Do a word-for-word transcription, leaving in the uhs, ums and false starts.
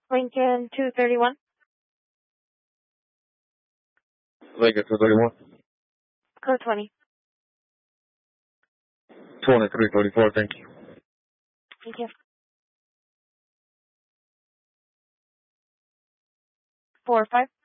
Lincoln two thirty-one. Lincoln two thirty-one. Code twenty. twenty-three thirty-four, thank you. Thank you. Four five.